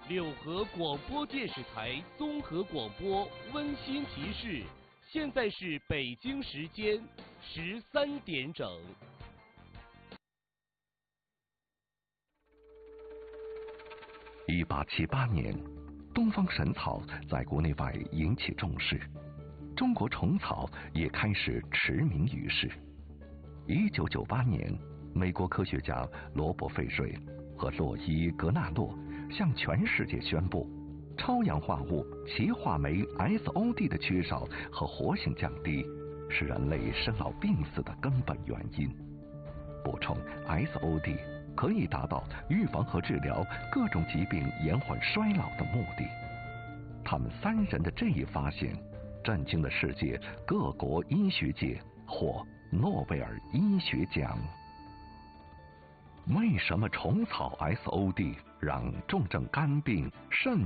六合广播电视台综合广播温馨提示：现在是北京时间13点整。 1878年，东方神草在国内外引起重视，中国虫草也开始驰名于世。1998年，美国科学家罗伯·费瑞和洛伊·格纳洛向全世界宣布，超氧化物歧化酶 SOD 的缺少和活性降低是人类生老病死的根本原因。补充 SOD 可以达到预防和治疗各种疾病延缓衰老的目的。他们3人的这一发现震惊了世界各国医学界，获诺贝尔医学奖。为什么虫草 SOD 让重症肝病、肾